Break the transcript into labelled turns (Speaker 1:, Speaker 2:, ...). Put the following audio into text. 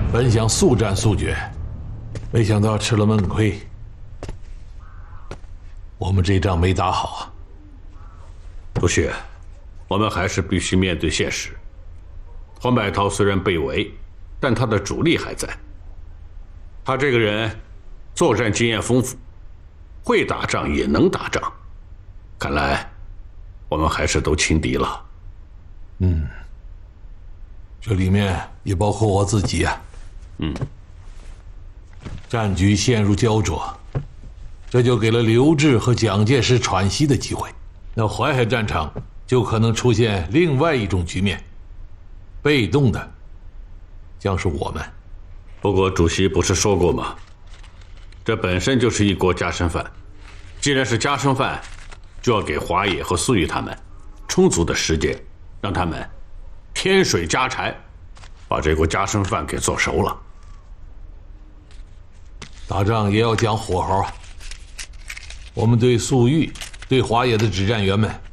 Speaker 1: 本想速战速决，没想到吃了闷亏。我们这仗没打好啊！
Speaker 2: 不是，我们还是必须面对现实。黄百韬虽然被围，但他的主力还在。他这个人作战经验丰富，会打仗也能打仗。看来我们还是都轻敌了。
Speaker 1: 这里面也包括我自己啊。战局陷入胶着，这就给了刘志和蒋介石喘息的机会。那淮海战场就可能出现另外一种局面，被动的将是我们。
Speaker 2: 不过主席不是说过吗？这本身就是一锅夹生饭，既然是夹生饭，就要给华野和粟裕他们充足的时间，让他们添水加柴，把这锅夹生饭给做熟了。
Speaker 1: 打仗也要讲火候啊！我们对粟裕、对华野的指战员们